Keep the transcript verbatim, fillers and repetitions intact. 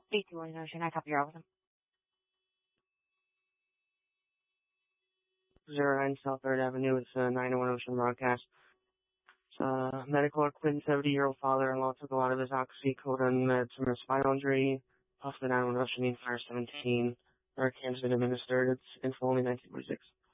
eighty-one Ocean, I copy your album. zero nine South third Avenue, it's uh, nine oh one Ocean Broadcast. Uh, medical Quinn, seventy-year-old father-in-law, took a lot of his oxycodone meds from a spinal injury. Puffed the nine one Ocean, Fire seventeen. Narcan's been administered. It's info only nineteen forty-six.